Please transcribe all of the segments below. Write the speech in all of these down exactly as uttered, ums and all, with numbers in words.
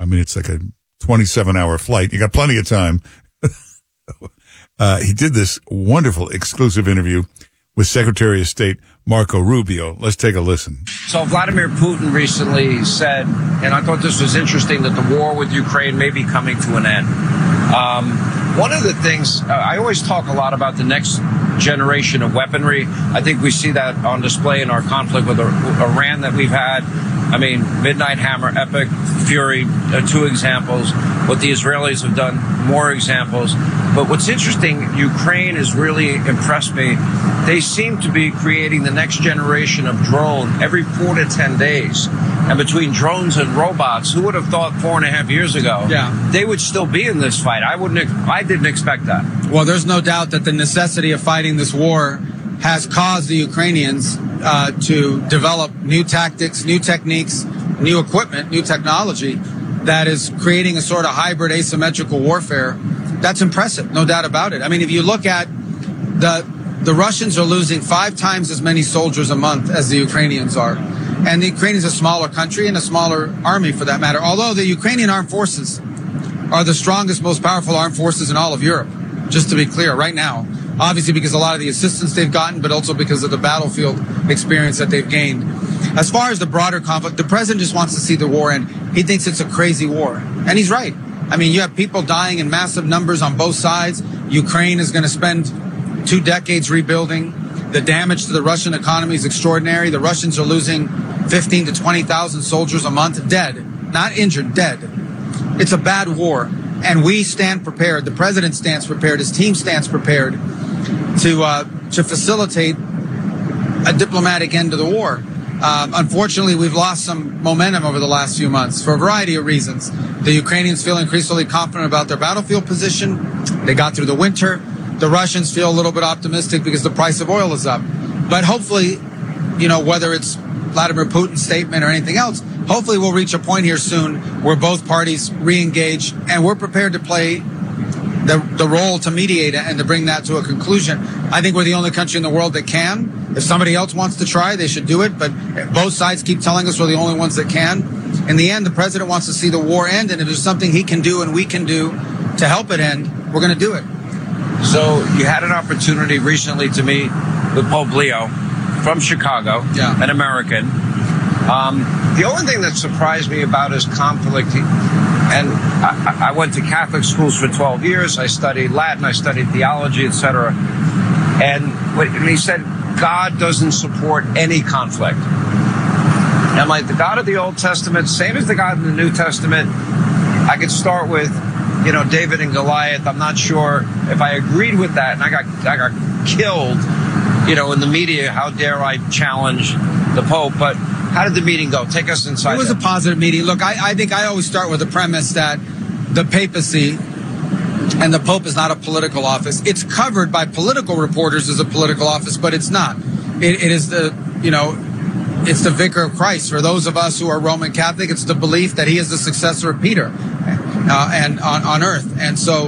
mean, it's like a twenty-seven hour flight. You got plenty of time. uh, he did this wonderful exclusive interview with Secretary of State Marco Rubio. Let's take a listen. So Vladimir Putin recently said, and I thought this was interesting, that the war with Ukraine may be coming to an end. Um, one of the things, uh, I always talk a lot about the next generation of weaponry. I think we see that on display in our conflict with Iran that we've had. I mean, Midnight Hammer, Epic, Fury, uh, two examples. What the Israelis have done, more examples. But what's interesting, Ukraine has really impressed me. They seem to be creating the next generation of drone every four to ten days. And between drones and robots, who would have thought four and a half years ago, yeah. they would still be in this fight? I wouldn't. I didn't expect that. Well, there's no doubt that the necessity of fighting this war has caused the Ukrainians uh, to develop new tactics, new techniques, new equipment, new technology that is creating a sort of hybrid asymmetrical warfare. That's impressive, no doubt about it. I mean, if you look at the the Russians are losing five times as many soldiers a month as the Ukrainians are. And the Ukraine is a smaller country and a smaller army for that matter. Although the Ukrainian armed forces are the strongest, most powerful armed forces in all of Europe, just to be clear, right now. Obviously because a lot of the assistance they've gotten, but also because of the battlefield experience that they've gained. As far as the broader conflict, the president just wants to see the war end. He thinks it's a crazy war. And he's right. I mean, you have people dying in massive numbers on both sides. Ukraine is going to spend two decades rebuilding. The damage to the Russian economy is extraordinary. The Russians are losing fifteen to twenty thousand soldiers a month, dead, not injured, dead. It's a bad war. And we stand prepared. The president stands prepared. His team stands prepared to uh, to facilitate a diplomatic end to the war. Uh, unfortunately, we've lost some momentum over the last few months for a variety of reasons. The Ukrainians feel increasingly confident about their battlefield position. They got through the winter. The Russians feel a little bit optimistic because the price of oil is up. But hopefully, you know, whether it's Vladimir Putin's statement or anything else, hopefully we'll reach a point here soon where both parties re-engage and we're prepared to play the, the role to mediate and to bring that to a conclusion. I think we're the only country in the world that can. If somebody else wants to try, they should do it. But both sides keep telling us we're the only ones that can. In the end, the president wants to see the war end. And if there's something he can do and we can do to help it end, we're going to do it. So you had an opportunity recently to meet with Pope Leo from Chicago, yeah. an American. Um, the only thing that surprised me about his conflict, he, and I, I went to Catholic schools for twelve years. I studied Latin, I studied theology, et cetera. And when he said, God doesn't support any conflict. And I'm like, the God of the Old Testament, same as the God in the New Testament. I could start with, you know, David and Goliath. I'm not sure if I agreed with that, and I got I got killed, you know, in the media. How dare I challenge the Pope? But how did the meeting go? Take us inside. It was that. a positive meeting. Look, I, I think I always start with the premise that the papacy and the Pope is not a political office. It's covered by political reporters as a political office, but it's not. It, it is the, you know, it's the vicar of Christ. For those of us who are Roman Catholic, it's the belief that he is the successor of Peter uh, and on, on earth. And so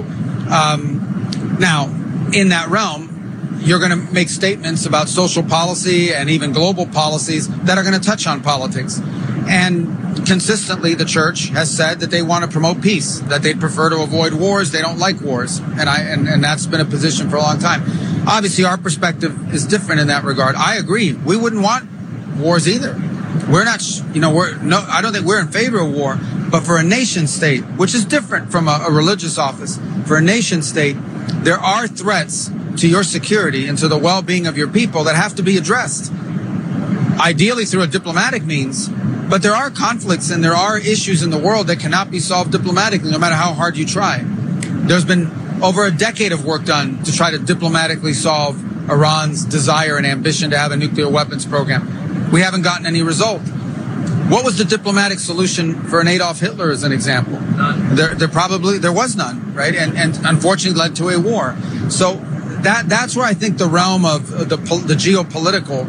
um, now, in that realm, you're going to make statements about social policy and even global policies that are going to touch on politics. And consistently, the church has said that they want to promote peace, that they'd prefer to avoid wars. They don't like wars. And I and, and that's been a position for a long time. Obviously, our perspective is different in that regard. I agree. We wouldn't want wars either. We're not, you know, we're no, I don't think we're in favor of war, but for a nation state, which is different from a, a religious office, for a nation state, there are threats to your security and to the well-being of your people that have to be addressed, ideally through a diplomatic means. But there are conflicts and there are issues in the world that cannot be solved diplomatically, no matter how hard you try. There's been over a decade of work done to try to diplomatically solve Iran's desire and ambition to have a nuclear weapons program. We haven't gotten any result. What was the diplomatic solution for an Adolf Hitler, as an example? None. There, there probably there was none, right? And and unfortunately led to a war. So that that's where I think the realm of the the geopolitical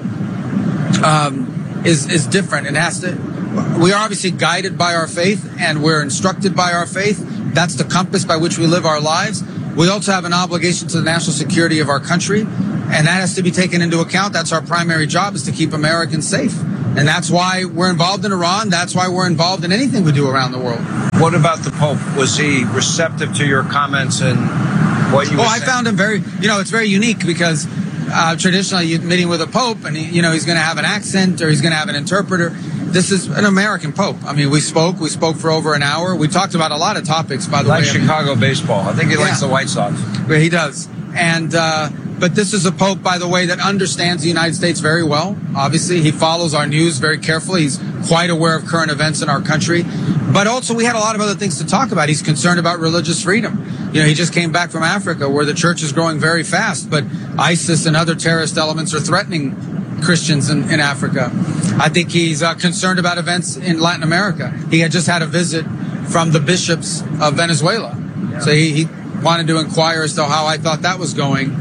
um, is is different. It has to. We are obviously guided by our faith, and we're instructed by our faith. That's the compass by which we live our lives. We also have an obligation to the national security of our country, and that has to be taken into account. That's our primary job, is to keep Americans safe. And that's why we're involved in Iran. That's why we're involved in anything we do around the world. What about the Pope? Was he receptive to your comments and what you Well, were I saying? found him very, you know, it's very unique because uh, traditionally you're meeting with a Pope and, he, you know, he's going to have an accent or he's going to have an interpreter. This is an American Pope. I mean, we spoke. We spoke for over an hour. We talked about a lot of topics, by the like way. I mean, Chicago baseball. I think he Yeah. likes the White Sox. Well, he does. And, uh, but this is a Pope, by the way, that understands the United States very well. Obviously, he follows our news very carefully. He's quite aware of current events in our country. But also, we had a lot of other things to talk about. He's concerned about religious freedom. You know, he just came back from Africa where the church is growing very fast, but ISIS and other terrorist elements are threatening Christians in, in Africa. I think he's uh, concerned about events in Latin America. He had just had a visit from the bishops of Venezuela. So he, he wanted to inquire as to how I thought that was going.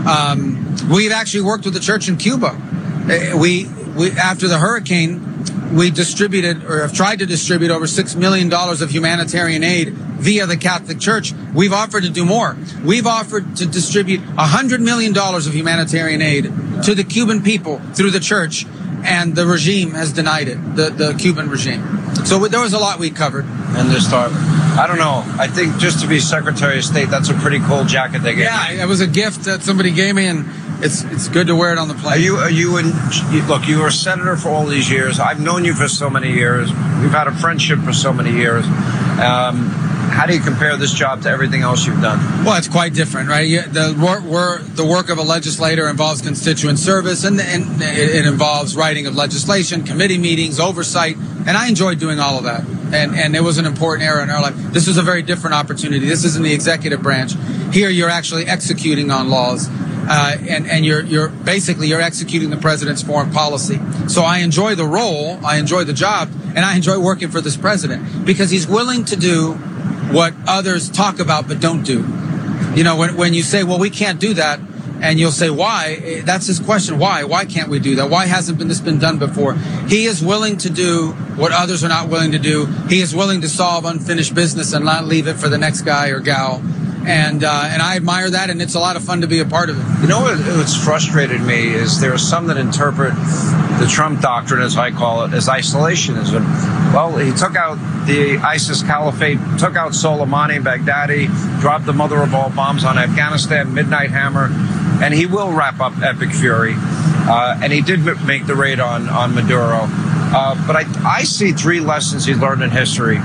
Um, we've actually worked with the church in Cuba. Uh, We, we after the hurricane, we distributed or have tried to distribute over six million dollars of humanitarian aid via the Catholic Church. We've offered to do more. We've offered to distribute one hundred million dollars of humanitarian aid to the Cuban people through the church, and the regime has denied it, the, the Cuban regime. So there was a lot we covered. And this time, I don't know. I think just to be Secretary of State, that's a pretty cool jacket they gave Yeah, you. it was a gift that somebody gave me, and it's it's good to wear it on the plane. Are you, are you in, look, you were a senator for all these years. I've known you for so many years. We've had a friendship for so many years. Um, how do you compare this job to everything else you've done? Well, it's quite different, right? You, the, work, we're, the work of a legislator involves constituent service, and, and it, it involves writing of legislation, committee meetings, oversight, and I enjoyed doing all of that. And, and it was an important era in our life. This was a very different opportunity. This isn't the executive branch. Here, you're actually executing on laws, uh, and and you're you're basically you're executing the president's foreign policy. So I enjoy the role, I enjoy the job, and I enjoy working for this president because he's willing to do what others talk about but don't do. You know, when when you say, well, we can't do that, and you'll say, why? That's his question. Why? Why can't we do that? Why hasn't been this been done before? He is willing to do what others are not willing to do. He is willing to solve unfinished business and not leave it for the next guy or gal. And uh, and I admire that, and it's a lot of fun to be a part of it. You know what, what's frustrated me is there are some that interpret the Trump doctrine, as I call it, as isolationism. Well, he took out the ISIS caliphate, took out Soleimani, Baghdadi, dropped the mother of all bombs on Afghanistan, Midnight Hammer, and he will wrap up Epic Fury. Uh, and he did make the raid on, on Maduro. Uh, but I, I see three lessons he learned in history.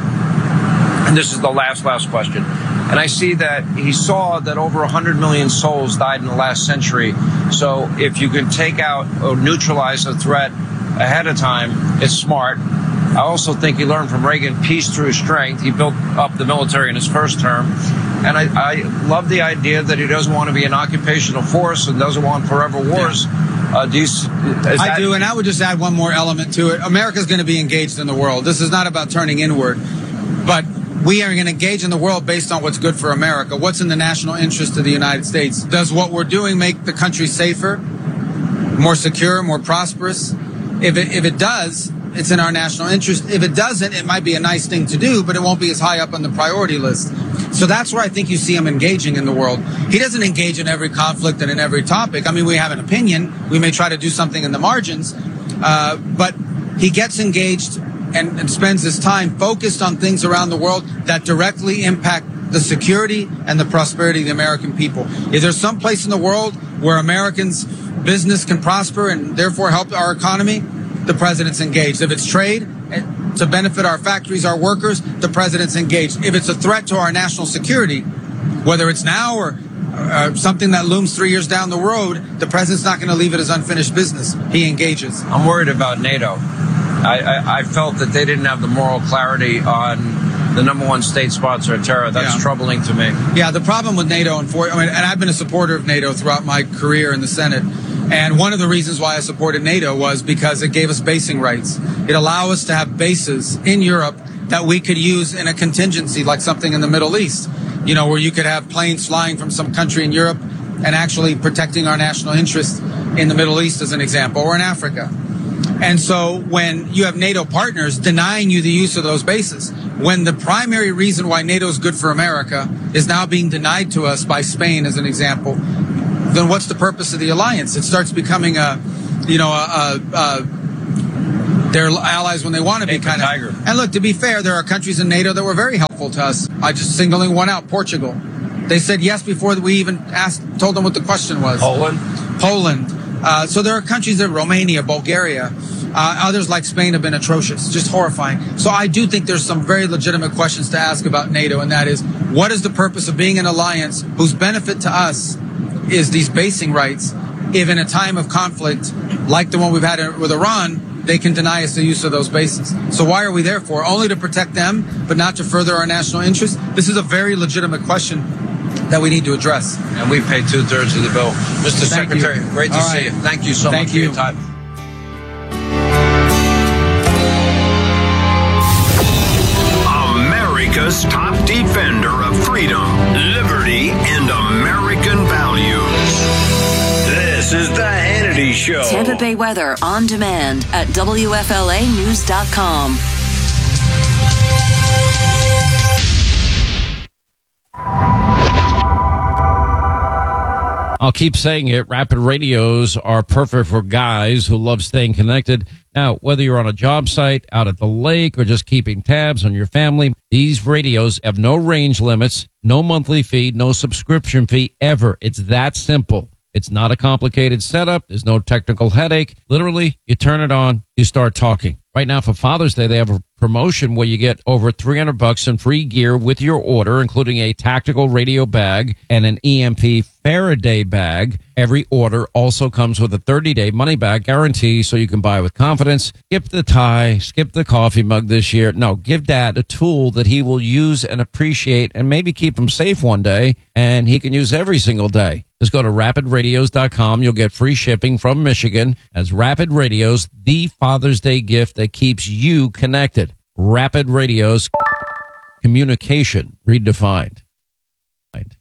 And this is the last, last question. And I see that he saw that over one hundred million souls died in the last century. So if you can take out or neutralize a threat ahead of time, it's smart. I also think he learned from Reagan peace through strength. He built up the military in his first term. And I, I love the idea that he doesn't want to be an occupational force and doesn't want forever wars. Uh, do you, is I that- do, and I would just add one more element to it. America's going to be engaged in the world. This is not about turning inward, but we are going to engage in the world based on what's good for America. What's in the national interest of the United States? Does what we're doing make the country safer, more secure, more prosperous? If it, if it does, it's in our national interest. If it doesn't, it might be a nice thing to do, but it won't be as high up on the priority list. So that's where I think you see him engaging in the world. He doesn't engage in every conflict and in every topic. I mean, we have an opinion. We may try to do something in the margins, uh, but he gets engaged and, and spends his time focused on things around the world that directly impact the security and the prosperity of the American people. If there's some place in the world where Americans' business can prosper and therefore help our economy, the president's engaged. If it's trade to benefit our factories, our workers, the president's engaged. If it's a threat to our national security, whether it's now or uh, something that looms three years down the road, the president's not going to leave it as unfinished business. He engages. I'm worried about NATO. I, I, I felt that they didn't have the moral clarity on the number one state sponsor of terror. That's Yeah. troubling to me. Yeah, the problem with NATO, and for, I mean, and I've been a supporter of NATO throughout my career in the Senate. And one of the reasons why I supported NATO was because it gave us basing rights. It allowed us to have bases in Europe that we could use in a contingency, like something in the Middle East, you know, where you could have planes flying from some country in Europe and actually protecting our national interest in the Middle East, as an example, or in Africa. And so when you have NATO partners denying you the use of those bases, when the primary reason why NATO is good for America is now being denied to us by Spain, as an example, then what's the purpose of the alliance? It starts becoming a, you know, a, a, a they're allies when they want to be, kind tiger. of. And look, to be fair, there are countries in NATO that were very helpful to us. I just singling one out, Portugal. They said yes before we even asked, told them what the question was. Poland. Poland. Uh, so there are countries that Romania, Bulgaria, uh, others like Spain have been atrocious, just horrifying. So I do think there's some very legitimate questions to ask about NATO, and that is, what is the purpose of being an alliance whose benefit to us is these basing rights, if in a time of conflict like the one we've had with Iran, they can deny us the use of those bases? So why are we there for? Only to protect them, but not to further our national interests? This is a very legitimate question that we need to address. And we pay two-thirds of the bill. Mister Thank Secretary, you. great to All see right. you. Thank you so Thank much you. for your time. America's top defender of freedom, liberty, and American values. This is the Hannity Show. Tampa Bay weather on demand at W F L A news dot com. I'll keep saying it. Rapid radios are perfect for guys who love staying connected. Now, whether you're on a job site, out at the lake, or just keeping tabs on your family, these radios have no range limits, no monthly fee, no subscription fee ever. It's that simple. It's not a complicated setup. There's no technical headache. Literally, you turn it on, you start talking. Right now for Father's Day, they have a promotion where you get over three hundred bucks in free gear with your order, including a tactical radio bag and an E M P Faraday bag. Every order also comes with a thirty day money back guarantee, so you can buy with confidence. Skip the tie, skip the coffee mug this year. No, give Dad a tool that he will use and appreciate and maybe keep him safe one day, and he can use every single day. Just go to rapid radios dot com. You'll get free shipping from Michigan. As Rapid Radios, the Father's Day gift that keeps you connected. Rapid Radios, communication redefined. Right.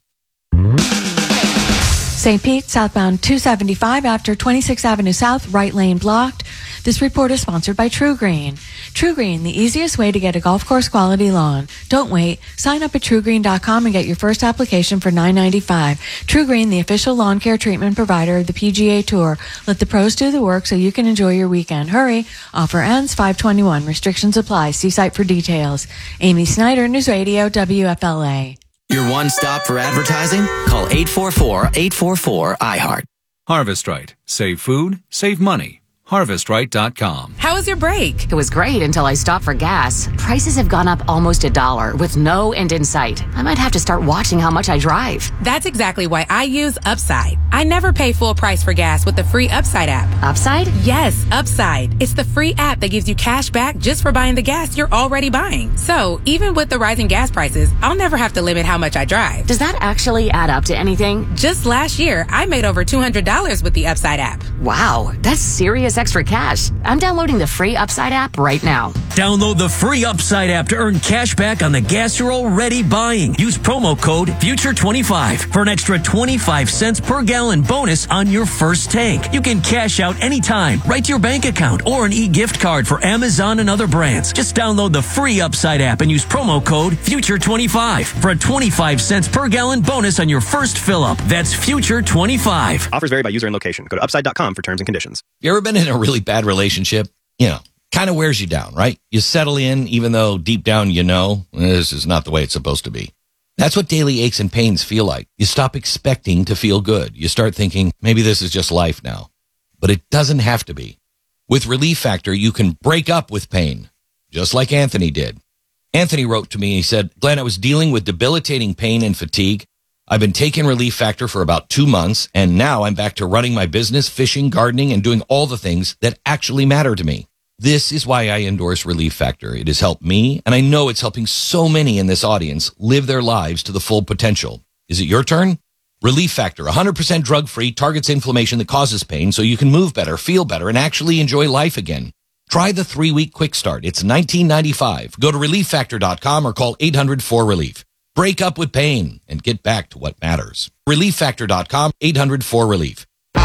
Saint Pete, southbound two seventy-five after twenty-sixth Avenue South, right lane blocked. This report is sponsored by True Green. True Green, the easiest way to get a golf course quality lawn. Don't wait. Sign up at true green dot com and get your first application for nine ninety-five. True Green, the official lawn care treatment provider of the P G A Tour. Let the pros do the work so you can enjoy your weekend. Hurry. Offer ends five twenty-one. Restrictions apply. See site for details. Amy Snyder, News Radio, W F L A. Your one stop for advertising? Call eight four four, eight four four, I heart. Harvest Right. Save food, save money. harvest right dot com. How was your break? It was great until I stopped for gas. Prices have gone up almost a dollar with no end in sight. I might have to start watching how much I drive. That's exactly why I use Upside. I never pay full price for gas with the free Upside app. Upside? Yes, Upside. It's the free app that gives you cash back just for buying the gas you're already buying. So even with the rising gas prices, I'll never have to limit how much I drive. Does that actually add up to anything? Just last year, I made over two hundred dollars with the Upside app. Wow, that's serious extra cash. I'm downloading the free Upside app right now. Download the free Upside app to earn cash back on the gas you're already buying. Use promo code future twenty-five for an extra twenty-five cents per gallon bonus on your first tank. You can cash out anytime, right to your bank account, or an e-gift card for Amazon and other brands. Just download the free Upside app and use promo code future twenty-five for a twenty-five cents per gallon bonus on your first fill up. That's future twenty-five. Offers vary by user and location. Go to upside dot com for terms and conditions. You ever been in a really bad relationship? You know, kind of wears you down, right? You settle in even though deep down you know this is not the way it's supposed to be. That's what daily aches and pains feel like. You stop expecting to feel good. You start thinking, maybe this is just life now. But it doesn't have to be. With Relief Factor, you can break up with pain, just like Anthony did. Anthony wrote to me, he said, Glenn, I was dealing with debilitating pain and fatigue. I've been taking Relief Factor for about two months, and now I'm back to running my business, fishing, gardening, and doing all the things that actually matter to me. This is why I endorse Relief Factor. It has helped me, and I know it's helping so many in this audience live their lives to the full potential. Is it your turn? Relief Factor, one hundred percent drug-free, targets inflammation that causes pain so you can move better, feel better, and actually enjoy life again. Try the three-week quick start. It's nineteen ninety-five dollars. Go to relief factor dot com or call eight hundred four relief. Break up with pain and get back to what matters. relief factor dot com, eight hundred four relief.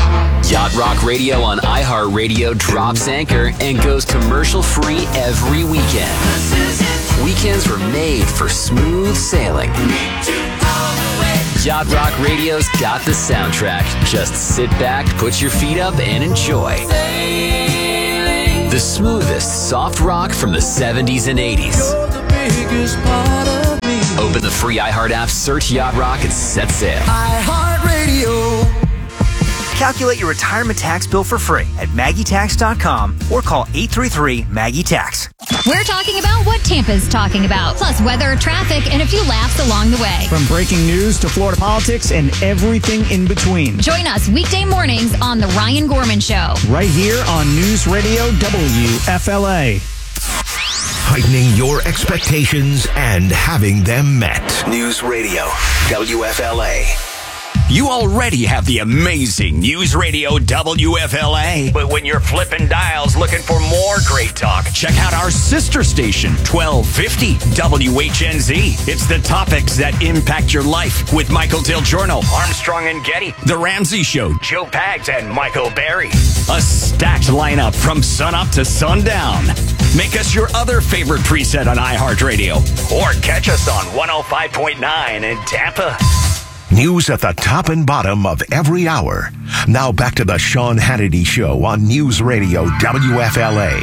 Yacht Rock Radio on iHeartRadio drops anchor and goes commercial-free every weekend. Weekends were made for smooth sailing. Yacht Rock Radio's got the soundtrack. Just sit back, put your feet up, and enjoy. The smoothest soft rock from the seventies and eighties. Open the free iHeart app, search Yacht Rock, and set sail. iHeartRadio. Calculate your retirement tax bill for free at Maggie Tax dot com or call eight three three, Maggie Tax. We're talking about what Tampa's talking about, plus weather, traffic, and a few laughs along the way. From breaking news to Florida politics and everything in between. Join us weekday mornings on The Ryan Gorman Show. Right here on News Radio W F L A. Heightening your expectations and having them met. News Radio W F L A. You already have the amazing News Radio W F L A. But when you're flipping dials looking for more great talk, check out our sister station, twelve fifty W H N Z. It's the topics that impact your life with Michael Del Giorno, Armstrong and Getty, The Ramsey Show, Joe Pags, and Michael Berry. A stacked lineup from sunup to sundown. Make us your other favorite preset on iHeartRadio. Or catch us on one oh five point nine in Tampa. News at the top and bottom of every hour. Now back to the Sean Hannity Show on News Radio W F L A.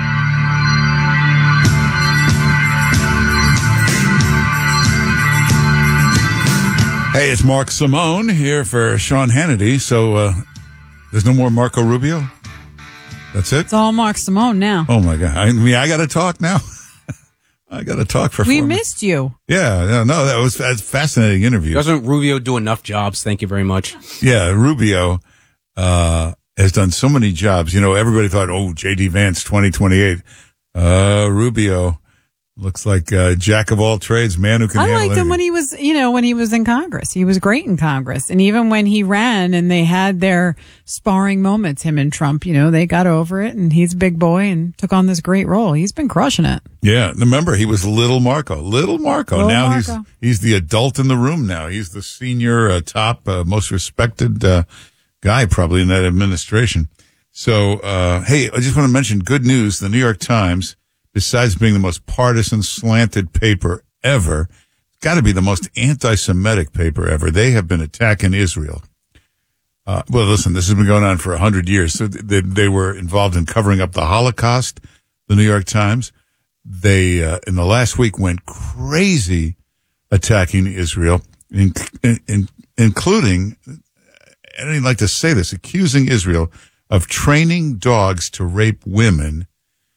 Hey, it's Mark Simone here for Sean Hannity. So uh, there's no more Marco Rubio? That's it? It's all Mark Simone now. Oh, my God. I mean, I got to talk now. I got to talk for We four missed you. Yeah, yeah, no, that was a fascinating interview. Doesn't Rubio do enough jobs? Thank you very much. Yeah, Rubio uh, has done so many jobs. You know, everybody thought, oh, J D Vance, twenty twenty-eight. Uh, Rubio looks like uh, jack of all trades, man who can I handle liked anything. him when he was, you know, when he was in Congress. He was great in Congress. And even when he ran and they had their sparring moments, him and Trump, you know, they got over it and he's a big boy and took on this great role. He's been crushing it. Yeah, remember, he was Little Marco. Little Marco. Little now Marco. he's he's the adult in the room now. He's the senior, uh, top, uh, most respected uh, guy probably in that administration. So, uh, hey, I just want to mention good news. The New York Times, besides being the most partisan slanted paper ever, it's got to be the most anti-Semitic paper ever. They have been attacking Israel. Uh, well, listen, this has been going on for a hundred years. So they, they were involved in covering up the Holocaust, the New York Times. They, uh, in the last week, went crazy attacking Israel, in, in, including, I don't even like to say this, accusing Israel of training dogs to rape women.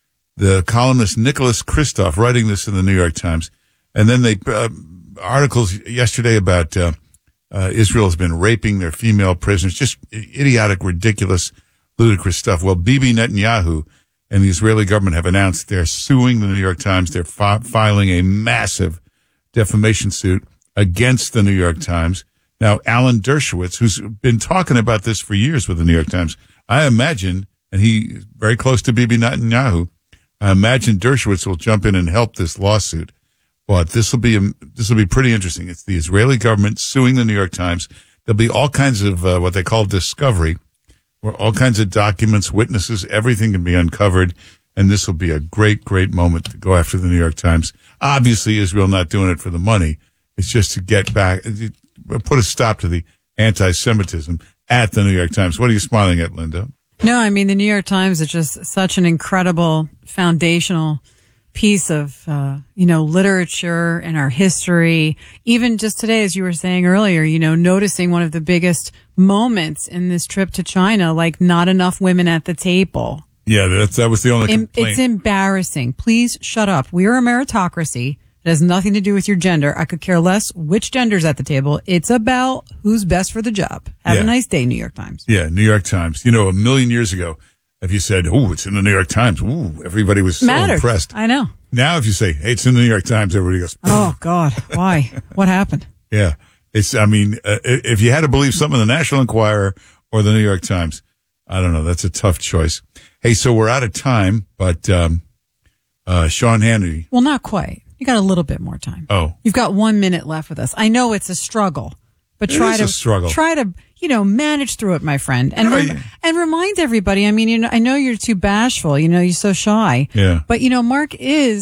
The columnist Nicholas Kristof writing this in the New York Times. And then they, uh, articles yesterday about, uh, uh, Israel has been raping their female prisoners. Just idiotic, ridiculous, ludicrous stuff. Well, Bibi Netanyahu and the Israeli government have announced they're suing the New York Times. They're fi- filing a massive defamation suit against the New York Times. Now, Alan Dershowitz, who's been talking about this for years with the New York Times, I imagine, and he's very close to Bibi Netanyahu, I imagine Dershowitz will jump in and help this lawsuit. But this will be this will be pretty interesting. It's the Israeli government suing the New York Times. There'll be all kinds of uh, what they call discovery, where all kinds of documents, witnesses, everything can be uncovered. And this will be a great, great moment to go after the New York Times. Obviously, Israel not doing it for the money. It's just to get back, put a stop to the anti-Semitism at the New York Times. What are you smiling at, Linda? No, I mean, the New York Times is just such an incredible foundational piece of, uh, you know, literature and our history. Even just today, as you were saying earlier, you know, noticing one of the biggest moments in this trip to China, like not enough women at the table. Yeah, that's, that was the only Em- complaint. It's embarrassing. Please shut up. We are a meritocracy. It has nothing to do with your gender. I could care less which gender's at the table. It's about who's best for the job. Have Yeah. a nice day, New York Times. Yeah, New York Times. You know, a million years ago, if you said, oh, it's in the New York Times, ooh, everybody was so Mattered. impressed. I know. Now, if you say, hey, it's in the New York Times, everybody goes, Oh, God. Why? What happened? yeah. It's, I mean, uh, if you had to believe something in the National Enquirer or the New York Times, I don't know. That's a tough choice. Hey, so we're out of time, but um, uh, Sean Hannity. Well, not quite. You got a little bit more time. Oh. You've got one minute left with us. I know it's a struggle, but It try is to a struggle. try to, you know, manage through it, my friend. And Right. rem- and remind everybody, I mean, you know, I know you're too bashful, you know, you're so shy. Yeah. But you know, Mark is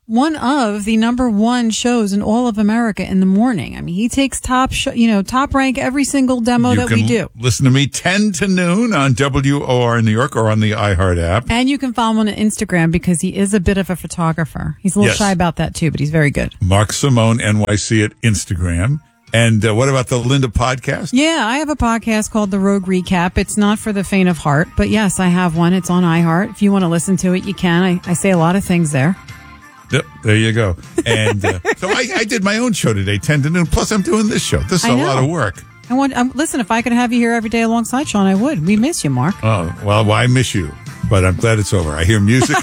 one of the number one shows in all of America in the morning. I mean, he takes top, sh- you know, top rank every single demo You that can we do. listen to me ten to noon on W O R New York or on the iHeart app. And you can follow him on Instagram because he is a bit of a photographer. He's a little Yes. shy about that too, but he's very good. Mark Simone, N Y C at Instagram. And uh, what about the Linda podcast? Yeah, I have a podcast called The Rogue Recap. It's not for the faint of heart, but yes, I have one. It's on iHeart. If you want to listen to it, you can. I, I say a lot of things there. Yep, there you go. And uh, so I, I did my own show today, ten to noon. Plus, I'm doing this show. This is I a know. lot of work. I want. Um, listen, if I could have you here every day alongside Sean, I would. We miss you, Mark. Oh, well, well, I miss you, but I'm glad it's over. I hear music.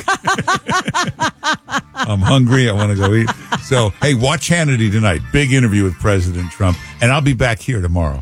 I'm hungry. I want to go eat. So, hey, watch Hannity tonight. Big interview with President Trump. And I'll be back here tomorrow.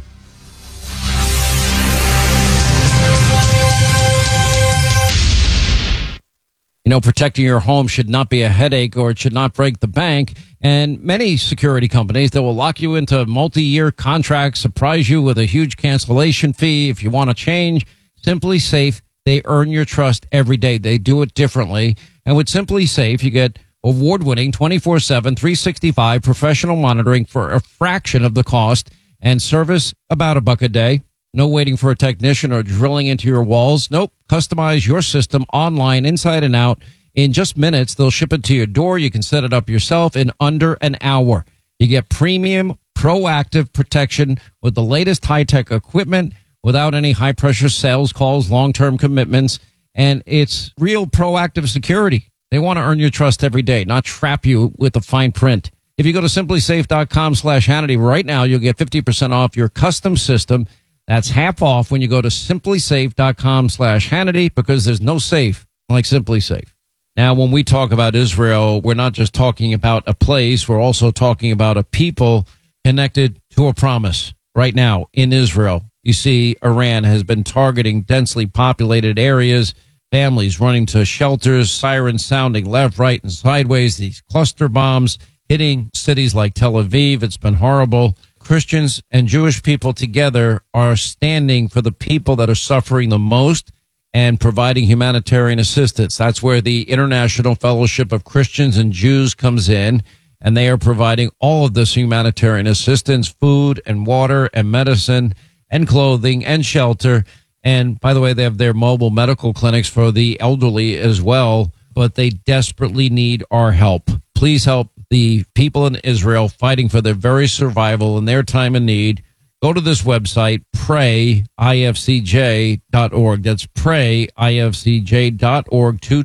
You know, protecting your home should not be a headache or it should not break the bank. And many security companies that will lock you into multi-year contracts, surprise you with a huge cancellation fee. If you want to change, Simply Safe, they earn your trust every day. They do it differently. And with Simply Safe, you get award-winning twenty-four seven, three sixty-five professional monitoring for a fraction of the cost and service about a buck a day. No waiting for a technician or drilling into your walls. Nope. Customize your system online, inside and out. In just minutes, they'll ship it to your door. You can set it up yourself in under an hour. You get premium, proactive protection with the latest high-tech equipment without any high-pressure sales calls, long-term commitments, and it's real proactive security. They want to earn your trust every day, not trap you with the fine print. If you go to simplysafe.com slash Hannity right now, you'll get fifty percent off your custom system. That's half off when you go to simplysafe.com slash Hannity because there's no safe like Simply Safe. Now, when we talk about Israel, we're not just talking about a place. We're also talking about a people connected to a promise. Right now in Israel, you see Iran has been targeting densely populated areas, families running to shelters, sirens sounding left, right, and sideways, these cluster bombs hitting cities like Tel Aviv. It's been horrible. Christians and Jewish people together are standing for the people that are suffering the most and providing humanitarian assistance. That's where the International Fellowship of Christians and Jews comes in, and they are providing all of this humanitarian assistance, food and water and medicine and clothing and shelter. And by the way, they have their mobile medical clinics for the elderly as well, but they desperately need our help. Please help the people in Israel fighting for their very survival in their time of need. Go to this website, pray I F C J dot org. That's pray I F C J dot org. To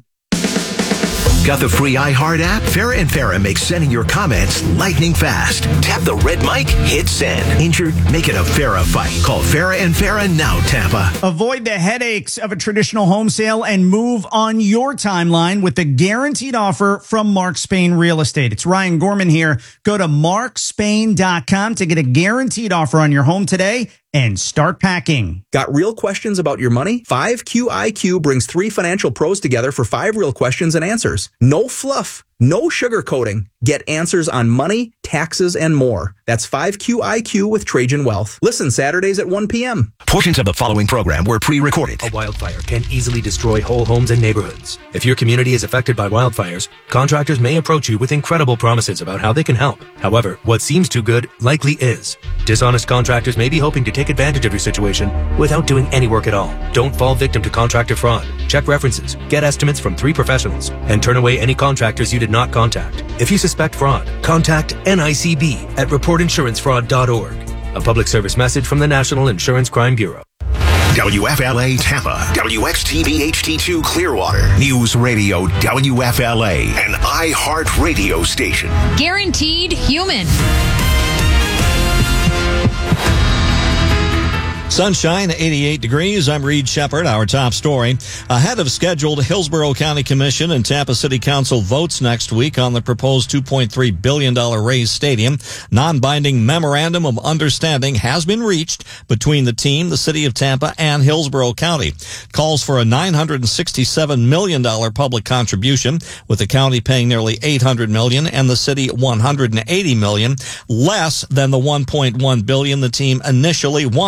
Got the free iHeart app? Farrah and Farrah makes sending your comments lightning fast. Tap the red mic, hit send. Injured? Make it a Farrah fight. Call Farrah and Farrah now, Tampa. Avoid the headaches of a traditional home sale and move on your timeline with the guaranteed offer from Mark Spain Real Estate. It's Ryan Gorman here. Go to mark spain dot com to get a guaranteed offer on your home today and start packing. Got real questions about your money? five Q I Q brings three financial pros together for five real questions and answers. No fluff, no sugarcoating. Get answers on money, taxes, and more. That's five Q I Q with Trajan Wealth. Listen Saturdays at one p.m. Portions of the following program were pre-recorded. A wildfire can easily destroy whole homes and neighborhoods. If your community is affected by wildfires, contractors may approach you with incredible promises about how they can help. However, what seems too good likely is. Dishonest contractors may be hoping to take advantage of your situation without doing any work at all. Don't fall victim to contractor fraud. Check references, get estimates from three professionals, and turn away any contractors you did not contact. If you suspect fraud, contact N I C B at report insurance fraud dot org. A public service message from the National Insurance Crime Bureau. W F L A Tampa, W X T V H D two Clearwater, News Radio W F L A, an iHeart radio station. Guaranteed human. Sunshine, eighty-eight degrees. I'm Reed Shepard. Our top story. Ahead of scheduled Hillsborough County Commission and Tampa City Council votes next week on the proposed two point three billion dollars Rays Stadium, non-binding memorandum of understanding has been reached between the team, the city of Tampa, and Hillsborough County. Calls for a nine hundred sixty-seven million dollars public contribution, with the county paying nearly eight hundred million dollars and the city one hundred eighty million dollars, less than the one point one billion dollars the team initially wanted.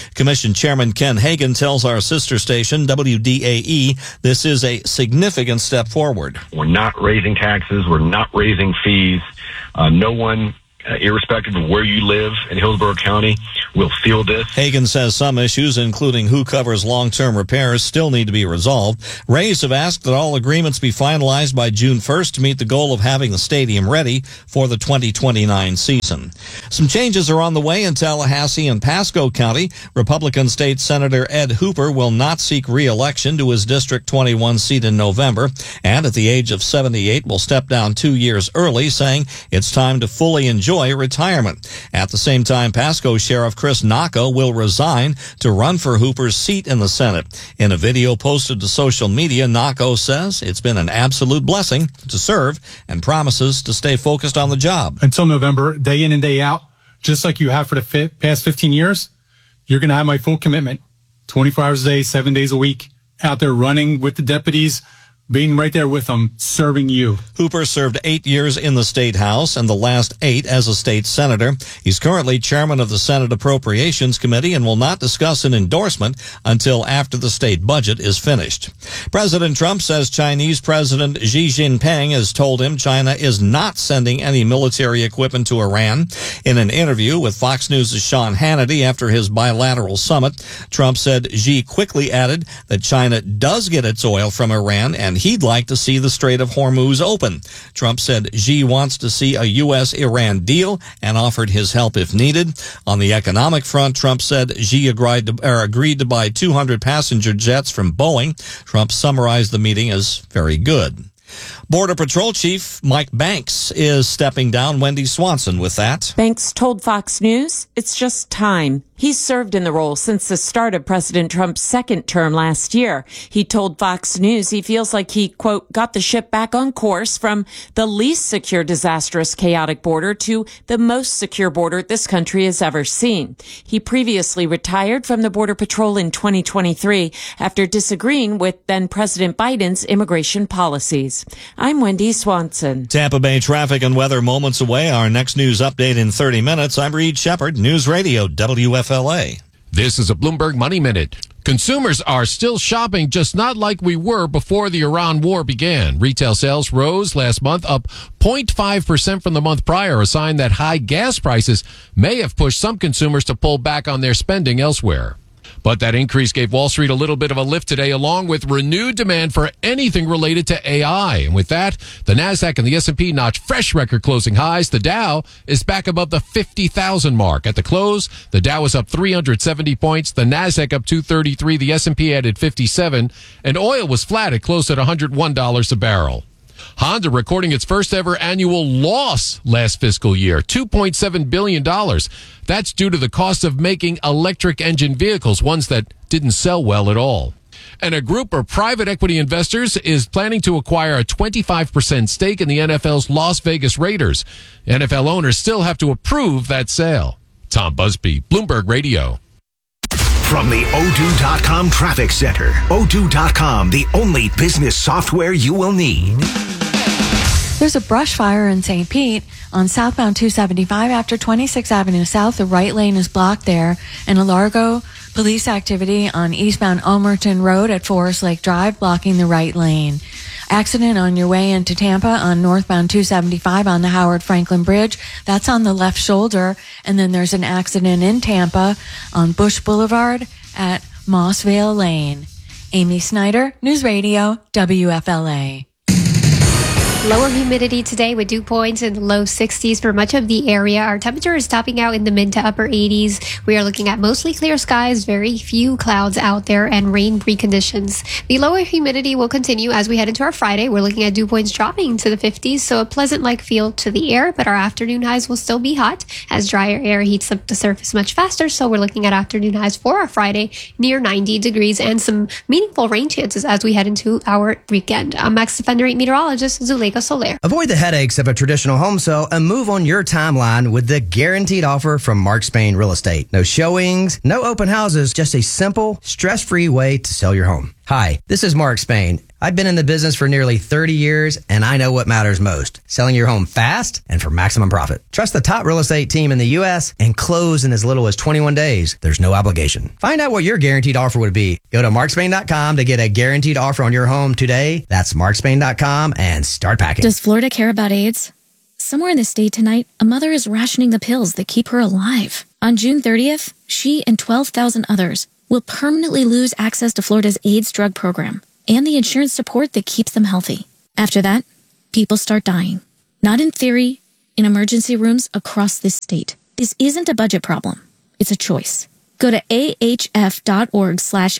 Commission Chairman Ken Hagan tells our sister station, W D A E, this is a significant step forward. We're not raising taxes. We're not raising fees. Uh, no one, uh, irrespective of where you live in Hillsborough County, will feel this. Hagan says some issues, including who covers long-term repairs, still need to be resolved. Rays have asked that all agreements be finalized by June first to meet the goal of having the stadium ready for the twenty twenty-nine season. Some changes are on the way in Tallahassee and Pasco County. Republican State Senator Ed Hooper will not seek re-election to his District twenty-one seat in November, and at the age of seventy-eight will step down two years early, saying it's time to fully enjoy retirement. At the same time, Pasco Sheriff Chris Nacco will resign to run for Hooper's seat in the Senate. In a video posted to social media, Nacco says it's been an absolute blessing to serve and promises to stay focused on the job. Until November, day in and day out, just like you have for the fi- past fifteen years, you're going to have my full commitment. twenty-four hours a day, seven days a week, out there running with the deputies, being right there with them, serving you. Hooper served eight years in the State House and the last eight as a state senator. He's currently chairman of the Senate Appropriations Committee and will not discuss an endorsement until after the state budget is finished. President Trump says Chinese President Xi Jinping has told him China is not sending any military equipment to Iran. In an interview with Fox News' Sean Hannity after his bilateral summit, Trump said Xi quickly added that China does get its oil from Iran and he'd like to see the Strait of Hormuz open. Trump said Xi wants to see a U S Iran deal and offered his help if needed. On the economic front, Trump said Xi agreed to, er, agreed to buy two hundred passenger jets from Boeing. Trump summarized the meeting as very good. Border Patrol Chief Mike Banks is stepping down. Wendy Swanson with that. Banks told Fox News it's just time. He's served in the role since the start of President Trump's second term last year. He told Fox News he feels like he, quote, got the ship back on course from the least secure, disastrous, chaotic border to the most secure border this country has ever seen. He previously retired from the Border Patrol in twenty twenty-three after disagreeing with then President Biden's immigration policies. I'm Wendy Swanson. Tampa Bay traffic and weather moments away. Our next news update in thirty minutes. I'm Reed Shepard, News Radio W F L A. This is a Bloomberg Money Minute. Consumers are still shopping, just not like we were before the Iran war began. Retail sales rose last month, up zero point five percent from the month prior, a sign that high gas prices may have pushed some consumers to pull back on their spending elsewhere. But that increase gave Wall Street a little bit of a lift today, along with renewed demand for anything related to A I. And with that, the NASDAQ and the S and P notched fresh record closing highs. The Dow is back above the fifty thousand mark. At the close, the Dow was up three hundred seventy points, the NASDAQ up two thirty-three, the S and P added fifty-seven, and oil was flat. It closed at one hundred one dollars a barrel. Honda recording its first ever annual loss last fiscal year, two point seven billion dollars. That's due to the cost of making electric engine vehicles, ones that didn't sell well at all. And a group of private equity investors is planning to acquire a twenty-five percent stake in the N F L's Las Vegas Raiders. N F L owners still have to approve that sale. Tom Busby, Bloomberg Radio. From the Odoo dot com Traffic Center, Odoo dot com, the only business software you will need. There's a brush fire in Saint Pete on southbound two seventy-five after twenty-sixth Avenue South. The right lane is blocked there. And a Largo police activity on eastbound Ulmerton Road at Forest Lake Drive, blocking the right lane. Accident on your way into Tampa on northbound two seventy-five on the Howard Franklin Bridge. That's on the left shoulder. And then there's an accident in Tampa on Bush Boulevard at Mossvale Lane. Amy Snyder, News Radio, W F L A. Lower humidity today with dew points in the low sixties for much of the area. Our temperature is topping out in the mid to upper eighties. We are looking at mostly clear skies, very few clouds out there, and rain-free conditions. The lower humidity will continue as we head into our Friday. We're looking at dew points dropping to the fifties, so a pleasant-like feel to the air, but our afternoon highs will still be hot as drier air heats up the surface much faster, so we're looking at afternoon highs for our Friday near ninety degrees and some meaningful rain chances as we head into our weekend. I'm Max Defender eight meteorologist Zuleika Soler. Avoid the headaches of a traditional home sale and move on your timeline with the guaranteed offer from Mark Spain Real Estate. No showings, no open houses, just a simple, stress-free way to sell your home. Hi, this is Mark Spain. I've been in the business for nearly thirty years, and I know what matters most. Selling your home fast and for maximum profit. Trust the top real estate team in the U S and close in as little as twenty-one days. There's no obligation. Find out what your guaranteed offer would be. Go to mark spain dot com to get a guaranteed offer on your home today. That's mark spain dot com and start packing. Does Florida care about AIDS? Somewhere in the state tonight, a mother is rationing the pills that keep her alive. On June thirtieth, she and twelve thousand others will permanently lose access to Florida's AIDS drug program and the insurance support that keeps them healthy. After that, people start dying. Not in theory, in emergency rooms across this state. This isn't a budget problem. It's a choice. Go to ahf.org slash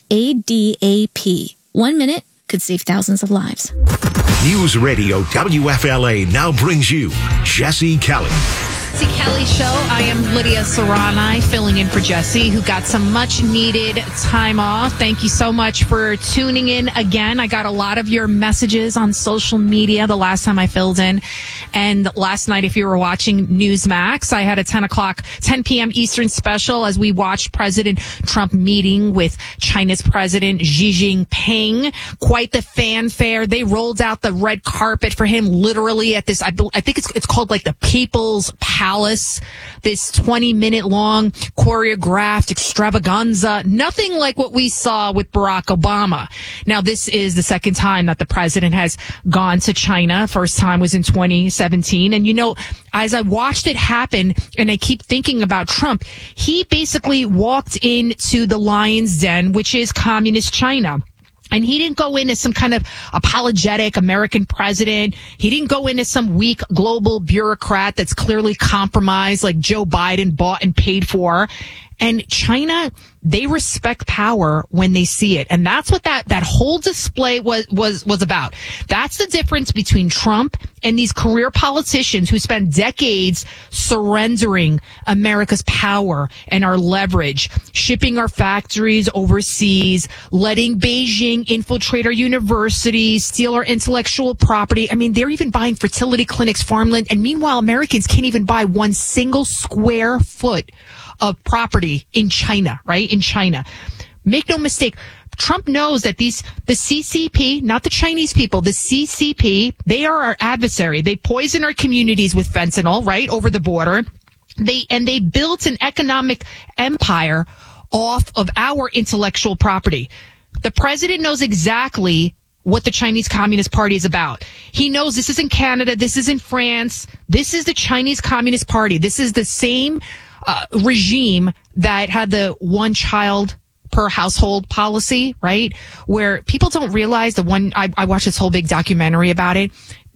ADAP. One minute could save thousands of lives. News Radio W F L A now brings you Jesse Kelly. Jesse Kelly Show. I am Lydia Serrani, filling in for Jesse, who got some much needed time off. Thank you so much for tuning in again. I got a lot of your messages on social media the last time I filled in. And last night, if you were watching Newsmax, I had a ten o'clock, ten p.m. Eastern special as we watched President Trump meeting with China's President Xi Jinping. Quite the fanfare. They rolled out the red carpet for him literally at this, I, I think it's, it's called like the People's Palace, this twenty minute long choreographed extravaganza, nothing like what we saw with Barack Obama. Now, this is the second time that the president has gone to China. First time was in twenty seventeen. And, you know, as I watched it happen and I keep thinking about Trump, he basically walked into the lion's den, which is communist China. And he didn't go in as some kind of apologetic American president. He didn't go in as some weak global bureaucrat that's clearly compromised like Joe Biden bought and paid for. And China, they respect power when they see it. And that's what that, that whole display was, was, was about. That's the difference between Trump and these career politicians who spend decades surrendering America's power and our leverage, shipping our factories overseas, letting Beijing infiltrate our universities, steal our intellectual property. I mean, they're even buying fertility clinics, farmland. And meanwhile, Americans can't even buy one single square foot of property in China, right? In China. Make no mistake. Trump knows that these, the C C P, not the Chinese people, the C C P, they are our adversary. They poison our communities with fentanyl, right? Over the border. They, and they built an economic empire off of our intellectual property. The president knows exactly what the Chinese Communist Party is about. He knows this isn't Canada. This isn't France. This is the Chinese Communist Party. This is the same Uh, regime that had the one child per household policy, right? Where people don't realize the one, I, I watched this whole big documentary about it.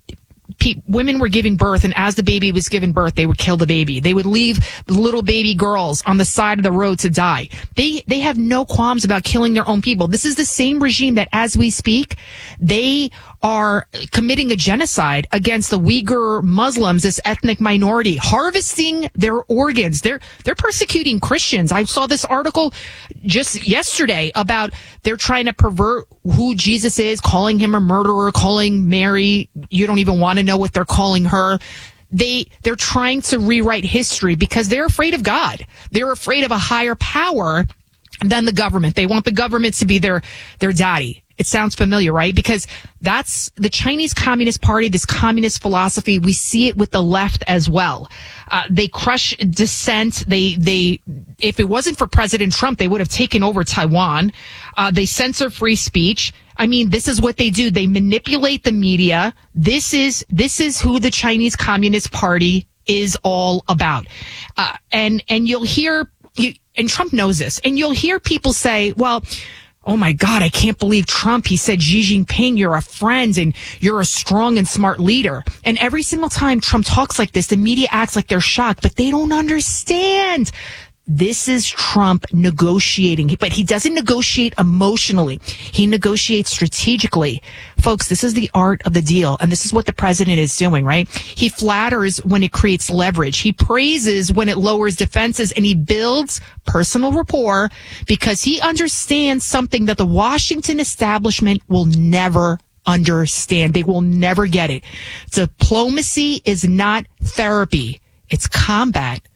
Pe- women were giving birth, and as the baby was given birth, they would kill the baby. They would leave little baby girls on the side of the road to die. They, they have no qualms about killing their own people. This is the same regime that, as we speak, they are committing a genocide against the Uyghur Muslims, this ethnic minority, harvesting their organs. They're, they're persecuting Christians. I saw this article just yesterday about they're trying to pervert who Jesus is, calling him a murderer, calling Mary, you don't even want to know what they're calling her. They, they're trying to rewrite history because they're afraid of God. They're afraid of a higher power than the government. They want the government to be their, their daddy. It sounds familiar, right? Because that's the Chinese Communist Party, this communist philosophy. We see it with the left as well. Uh, they crush dissent. They, they, if it wasn't for President Trump, they would have taken over Taiwan. Uh, they censor free speech. I mean, this is what they do. They manipulate the media. This is, this is who the Chinese Communist Party is all about. Uh, and, and you'll hear, you, and Trump knows this, and you'll hear people say, well, oh my God, I can't believe Trump. He said, Xi Jinping, you're a friend and you're a strong and smart leader. And every single time Trump talks like this, the media acts like they're shocked, but they don't understand. This is Trump negotiating, but he doesn't negotiate emotionally. He negotiates strategically. Folks, this is the art of the deal, and this is what the president is doing, right? He flatters when it creates leverage. He praises when it lowers defenses, and he builds personal rapport because he understands something that the Washington establishment will never understand. They will never get it. Diplomacy is not therapy. It's combat.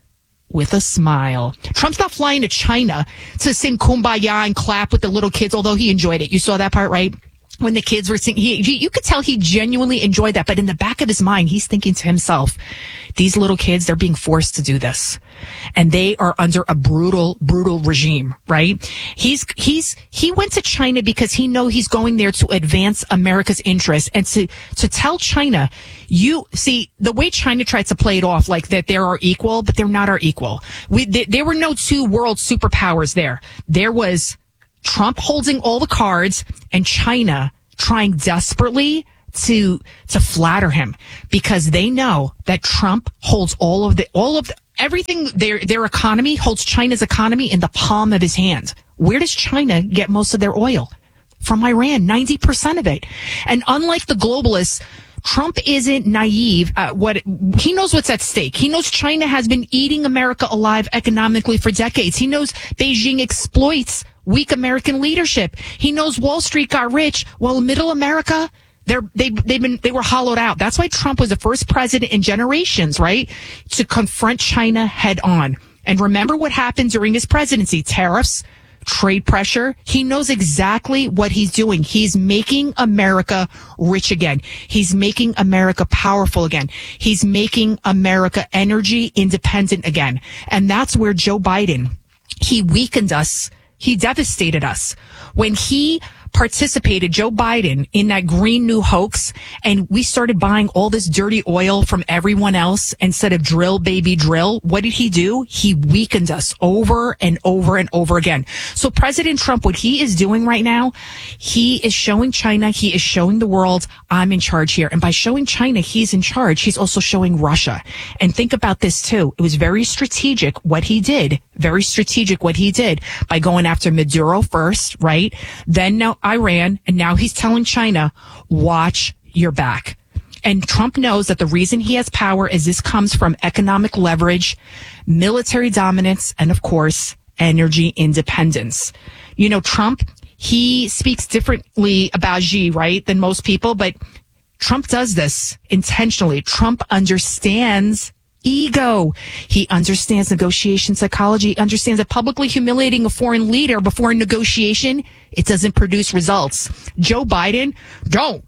with a smile. Trump's not flying to China to sing Kumbaya and clap with the little kids, although he enjoyed it. You saw that part, right? When the kids were singing, he, he, you could tell he genuinely enjoyed that. But in the back of his mind, he's thinking to himself, these little kids, they're being forced to do this. And they are under a brutal, brutal regime, right? He's, he's, he went to China because he know he's going there to advance America's interests and to, to tell China, you see, the way China tries to play it off like that they're our equal, but they're not our equal. We, th- there were no two world superpowers there. There was Trump holding all the cards and China trying desperately to to flatter him because they know that Trump holds all of the all of the, everything their their economy holds China's economy in the palm of his hand. Where does China get most of their oil? From Iran, ninety percent of it. And unlike the globalists, Trump isn't naive at what he knows what's at stake. He knows China has been eating America alive economically for decades. He knows Beijing exploits weak American leadership. He knows Wall Street got rich while middle America, they're, they, they've been, they were hollowed out. That's why Trump was the first president in generations, right, to confront China head on. And remember what happened during his presidency, tariffs, trade pressure. He knows exactly what he's doing. He's making America rich again. He's making America powerful again. He's making America energy independent again. And that's where Joe Biden, he weakened us. He devastated us when he participated, Joe Biden, in that Green New hoax, and we started buying all this dirty oil from everyone else instead of drill, baby, drill. What did he do? He weakened us over and over and over again. So President Trump, what he is doing right now, he is showing China, he is showing the world, I'm in charge here. And by showing China he's in charge, he's also showing Russia. And think about this too. It was very strategic what he did, very strategic what he did by going after Maduro first, right? Then now Iran, and now he's telling China, watch your back. And Trump knows that the reason he has power is this comes from economic leverage, military dominance, and of course, energy independence. You know, Trump, he speaks differently about Xi, right, than most people, but Trump does this intentionally. Trump understands ego. He understands negotiation psychology, understands that publicly humiliating a foreign leader before a negotiation, it doesn't produce results. Joe Biden, don't.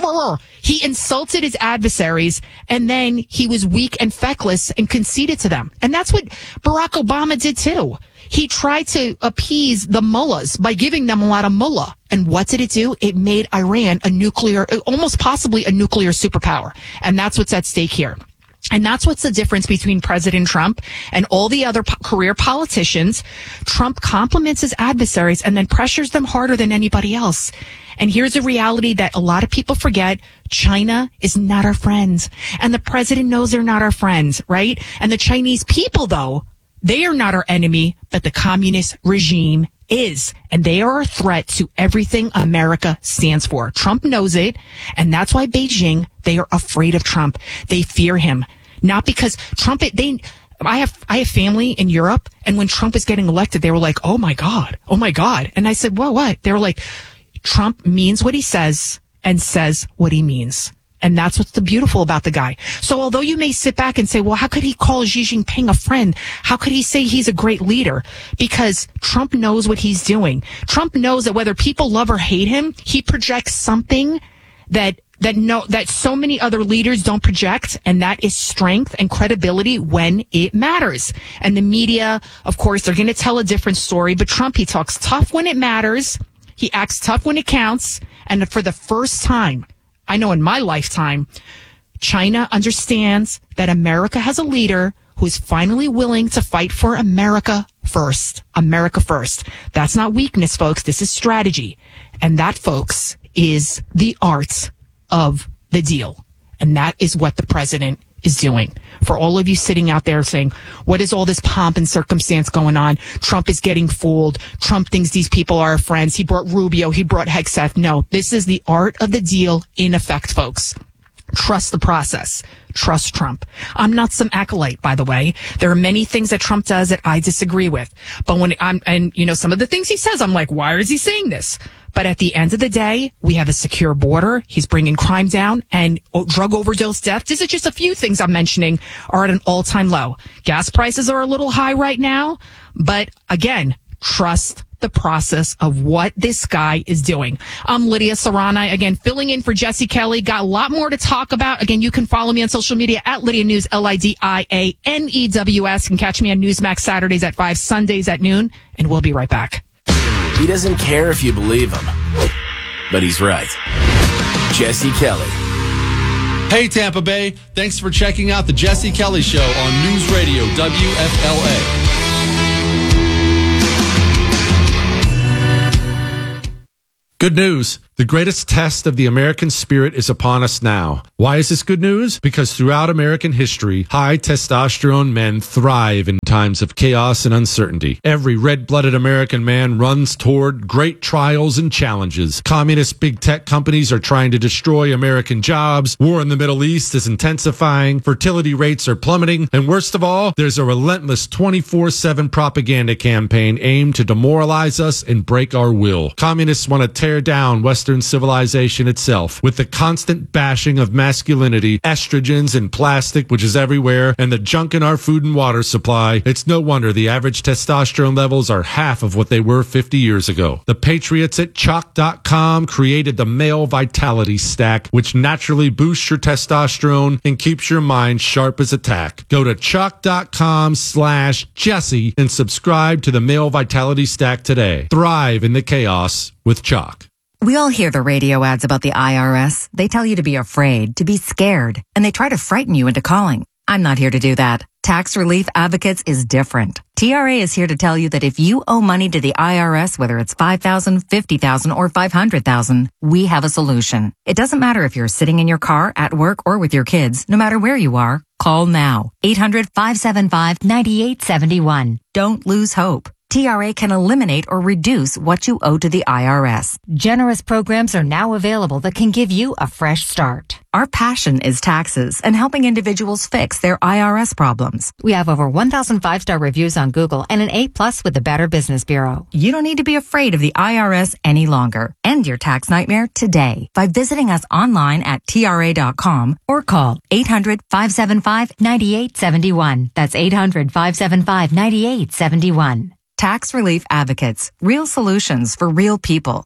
He insulted his adversaries, and then he was weak and feckless and conceded to them. And that's what Barack Obama did too. He tried to appease the mullahs by giving them a lot of mullah. And what did it do? It made Iran a nuclear, almost possibly a nuclear superpower. And that's what's at stake here. And that's what's the difference between President Trump and all the other po- career politicians. Trump compliments his adversaries and then pressures them harder than anybody else. And here's a reality that a lot of people forget. China is not our friends. And the president knows they're not our friends, right? And the Chinese people, though, they are not our enemy, but the communist regime is. And they are a threat to everything America stands for. Trump knows it. And that's why Beijing, they are afraid of Trump. They fear him. Not because Trump, they, I have, I have family in Europe. And when Trump was getting elected, they were like, oh my God, oh my God. And I said, well, what? They were like, Trump means what he says and says what he means. And that's what's the beautiful about the guy. So although you may sit back and say, well, how could he call Xi Jinping a friend? How could he say he's a great leader? Because Trump knows what he's doing. Trump knows that whether people love or hate him, he projects something that that no that so many other leaders don't project, and that is strength and credibility when it matters. And the media, of course, they're going to tell a different story, but Trump, he talks tough when it matters. He acts tough when it counts. And for the first time, I know in my lifetime, China understands that America has a leader who is finally willing to fight for America first. America first. That's not weakness, folks. This is strategy. And that, folks, is the art of the deal. And that is what the president is doing. For all of you sitting out there saying, what is all this pomp and circumstance going on? Trump is getting fooled. Trump thinks these people are friends. He brought Rubio. He brought Hegseth. No, this is the art of the deal in effect, folks. Trust the process. Trust Trump. I'm not some acolyte, by the way. There are many things that Trump does that I disagree with. But when I'm, and you know, some of the things he says, I'm like, why is he saying this? But at the end of the day, we have a secure border. He's bringing crime down, and drug overdose deaths. This is just a few things I'm mentioning are at an all-time low. Gas prices are a little high right now, but again, trust the process of what this guy is doing. I'm Lydia Serrani, again, filling in for Jesse Kelly. Got a lot more to talk about. Again, you can follow me on social media at Lydia News, L I D I A N E W S. And catch me on Newsmax Saturdays at five, Sundays at noon. And we'll be right back. He doesn't care if you believe him, but he's right. Jesse Kelly. Hey, Tampa Bay. Thanks for checking out the Jesse Kelly Show on News Radio W F L A. Good news. The greatest test of the American spirit is upon us now. Why is this good news? Because throughout American history, high testosterone men thrive in times of chaos and uncertainty. Every red-blooded American man runs toward great trials and challenges. Communist big tech companies are trying to destroy American jobs. War in the Middle East is intensifying. Fertility rates are plummeting. And worst of all, there's a relentless twenty-four seven propaganda campaign aimed to demoralize us and break our will. Communists want to tear down Western civilization itself with the constant bashing of masculinity, estrogens and plastic, which is everywhere, and the junk in our food and water supply. It's no wonder the average testosterone levels are half of what they were fifty years ago. The patriots at chalk dot com created the Male Vitality Stack, which naturally boosts your testosterone and keeps your mind sharp as a tack. Go to chalk dot com slash Jesse and subscribe to the Male Vitality Stack today. Thrive in the chaos with Chalk. We all hear the radio ads about the I R S. They tell you to be afraid, to be scared, and they try to frighten you into calling. I'm not here to do that. Tax Relief Advocates is different. T R A is here to tell you that if you owe money to the I R S, whether it's five thousand dollars, fifty thousand dollars, or five hundred thousand dollars, we have a solution. It doesn't matter if you're sitting in your car, at work, or with your kids. No matter where you are, call now. eight hundred, five seven five, nine eight seven one. Don't lose hope. T R A can eliminate or reduce what you owe to the I R S. Generous programs are now available that can give you a fresh start. Our passion is taxes and helping individuals fix their I R S problems. We have over one thousand five-star reviews on Google and an A plus with the Better Business Bureau. You don't need to be afraid of the I R S any longer. End your tax nightmare today by visiting us online at T R A dot com or call eight hundred, five seven five, nine eight seven one. That's eight hundred, five seven five, nine eight seven one. Tax Relief Advocates. Real solutions for real people.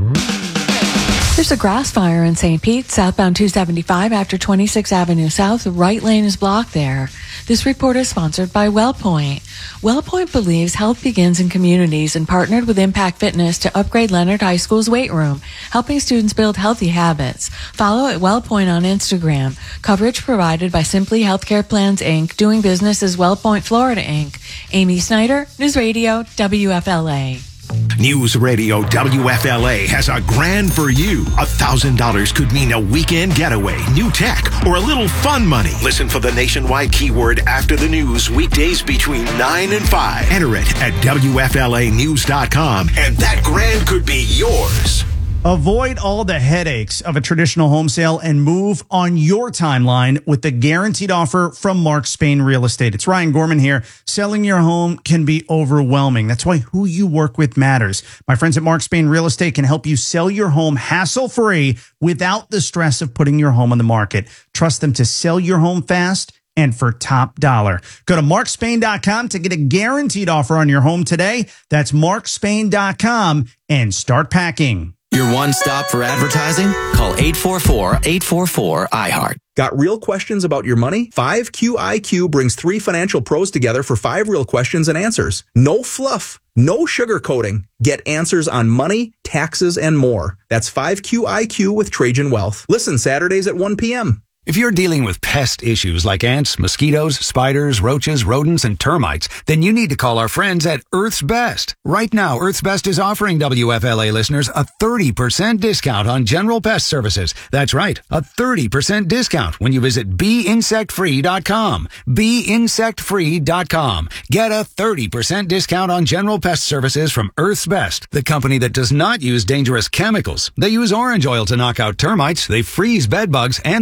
There's a grass fire in Saint Pete, southbound two seventy-five after twenty-sixth Avenue South. The right lane is blocked there. This report is sponsored by WellPoint. WellPoint believes health begins in communities and partnered with Impact Fitness to upgrade Leonard High School's weight room, helping students build healthy habits. Follow at WellPoint on Instagram. Coverage provided by Simply Healthcare Plans, Incorporated, doing business as WellPoint Florida, Incorporated. Amy Snyder, News Radio, W F L A. News Radio W F L A has a grand for you. A thousand dollars could mean a weekend getaway, new tech, or a little fun money. Listen for the nationwide keyword after the news weekdays between nine and five. Enter it at W F L A news dot com, and that grand could be yours. Avoid all the headaches of a traditional home sale and move on your timeline with the guaranteed offer from Mark Spain Real Estate. It's Ryan Gorman here. Selling your home can be overwhelming. That's why who you work with matters. My friends at Mark Spain Real Estate can help you sell your home hassle-free without the stress of putting your home on the market. Trust them to sell your home fast and for top dollar. Go to mark spain dot com to get a guaranteed offer on your home today. That's mark spain dot com and start packing. Your one stop for advertising? Call eight four four, eight four four, I heart. Got real questions about your money? five Q I Q brings three financial pros together for five real questions and answers. No fluff, no sugarcoating. Get answers on money, taxes, and more. That's five Q I Q with Trajan Wealth. Listen Saturdays at one p.m. If you're dealing with pest issues like ants, mosquitoes, spiders, roaches, rodents, and termites, then you need to call our friends at Earth's Best. Right now, Earth's Best is offering W F L A listeners a thirty percent discount on general pest services. That's right, a thirty percent discount when you visit be insect free dot com. be insect free dot com. Get a thirty percent discount on general pest services from Earth's Best, the company that does not use dangerous chemicals. They use orange oil to knock out termites, they freeze bed bugs, and they have a list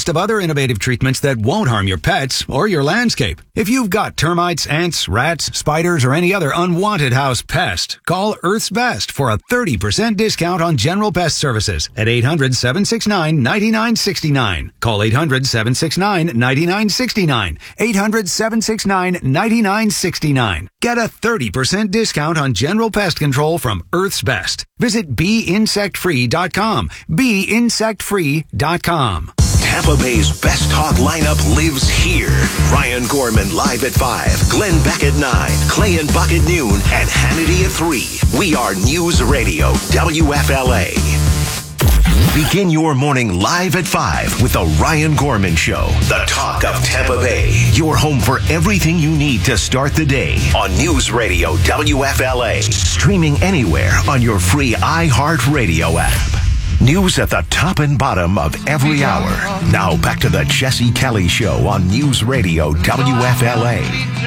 list of other innovative treatments that won't harm your pets or your landscape. If you've got termites, ants, rats, spiders, or any other unwanted house pest, call Earth's Best for a thirty percent discount on general pest services at eight hundred, seven six nine, nine nine six nine. Call eight hundred, seven six nine, nine nine six nine. eight hundred, seven six nine, nine nine six nine. Get a thirty percent discount on general pest control from Earth's Best. Visit be insect free dot com. be insect free dot com. Tampa Bay's best talk lineup lives here. Ryan Gorman live at five, Glenn Beck at nine, Clay and Buck at noon, and Hannity at three. We are News Radio W F L A. Begin your morning live at five with the Ryan Gorman Show, the talk of Tampa Bay. Your home for everything you need to start the day on News Radio W F L A. Streaming anywhere on your free iHeartRadio app. News at the top and bottom of every hour. Now back to the Jesse Kelly Show on News Radio W F L A.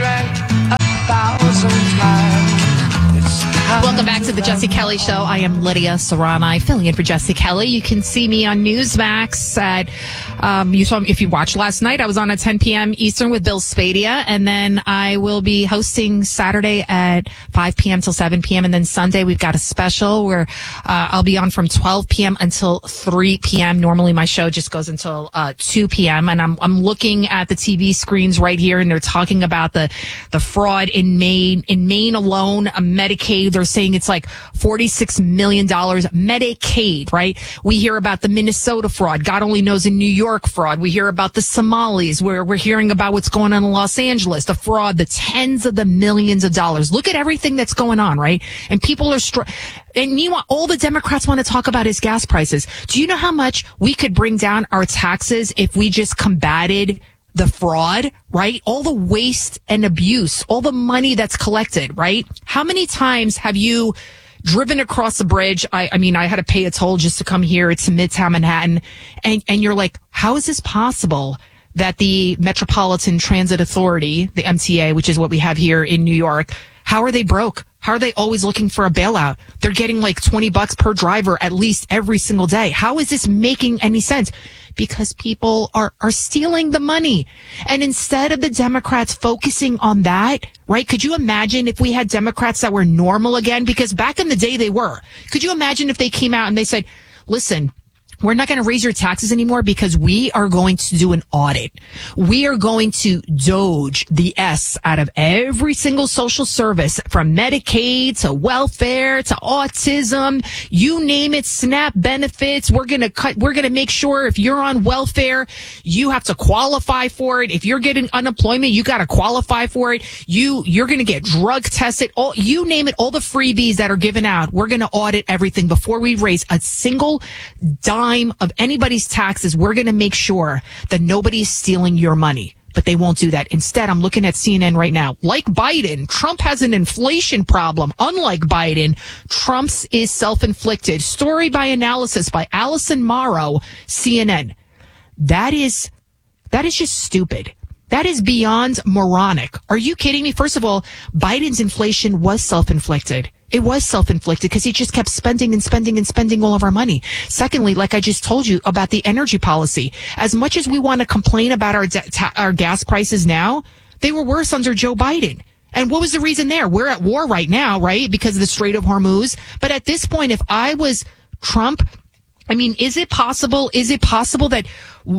Welcome back to the Jesse Kelly Show. I am Lydia Serrani, filling in for Jesse Kelly. You can see me on Newsmax at, um, you saw me, if you watched last night, I was on at ten p.m. Eastern with Bill Spadia, and then I will be hosting Saturday at five p.m. till seven p.m. and then Sunday we've got a special where uh, I'll be on from twelve p.m. until three p.m. Normally my show just goes until uh, two p.m. and I'm I'm looking at the T V screens right here, and they're talking about the the fraud in Maine. In Maine alone, a Medicaid, they're saying it's like forty-six million dollars Medicaid, right? We hear about the Minnesota fraud. God only knows in New York fraud. We hear about the Somalis, where we're hearing about what's going on in Los Angeles, the fraud, the tens of the millions of dollars. Look at everything that's going on, right? And people are, str- and meanwhile, all the Democrats want to talk about is gas prices. Do you know how much we could bring down our taxes if we just combated the fraud, right? All the waste and abuse, all the money that's collected, right? How many times have you driven across a bridge? I, I mean, I had to pay a toll just to come here. It's in Midtown Manhattan. And, and you're like, how is this possible that the Metropolitan Transit Authority, the M T A, which is what we have here in New York, how are they broke? How are they always looking for a bailout? They're getting like twenty bucks per driver at least every single day. How is this making any sense? Because people are, are stealing the money. And instead of the Democrats focusing on that, right? Could you imagine if we had Democrats that were normal again? Because back in the day they were. Could you imagine if they came out and they said, listen, we're not going to raise your taxes anymore because we are going to do an audit. We are going to doge the S out of every single social service, from Medicaid to welfare to autism, you name it, SNAP benefits. We're going to cut, we're going to make sure if you're on welfare, you have to qualify for it. If you're getting unemployment, you got to qualify for it. You, you're going to get drug tested. All, you name it, all the freebies that are given out. We're going to audit everything before we raise a single dime of anybody's taxes. We're going to make sure that nobody's stealing your money. But they won't do that. Instead, I'm looking at C N N right now. Like Biden, Trump has an inflation problem. Unlike Biden, Trump's is self-inflicted. Story by analysis by Allison Morrow, C N N. That is, that is just stupid. That is beyond moronic. Are you kidding me? First of all, Biden's inflation was self-inflicted. It was self-inflicted because he just kept spending and spending and spending all of our money. Secondly, like I just told you about the energy policy, as much as we want to complain about our de- ta- our gas prices now, they were worse under Joe Biden. And what was the reason there? We're at war right now, right? Because of the Strait of Hormuz. But at this point, if I was Trump, I mean, is it possible? Is it possible that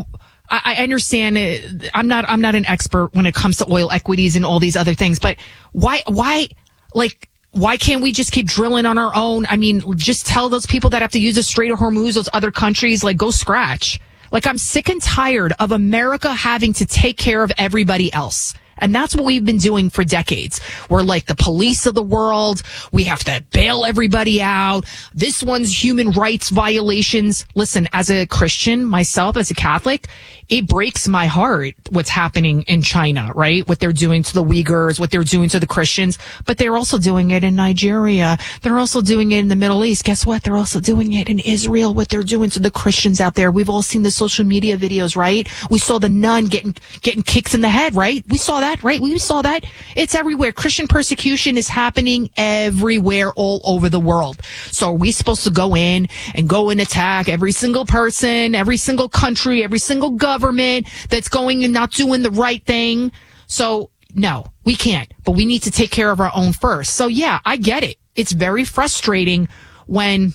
I, I understand it, I'm not I'm not an expert when it comes to oil equities and all these other things, but why why like Why can't we just keep drilling on our own? I mean, just tell those people that have to use the Strait of Hormuz, those other countries, like, go scratch. Like, I'm sick and tired of America having to take care of everybody else. And that's what we've been doing for decades. We're like the police of the world. We have to bail everybody out. This one's human rights violations. Listen, as a Christian, myself, as a Catholic, it breaks my heart what's happening in China, right? What they're doing to the Uyghurs, what they're doing to the Christians. But they're also doing it in Nigeria. They're also doing it in the Middle East. Guess what? They're also doing it in Israel, what they're doing to the Christians out there. We've all seen the social media videos, right? We saw the nun getting getting kicks in the head, right? We saw that that, right? We saw that. It's everywhere. Christian persecution is happening everywhere, all over the world. So are we supposed to go in and go and attack every single person, every single country, every single government that's going and not doing the right thing? So no, we can't. But we need to take care of our own first. So yeah, I get it. It's very frustrating when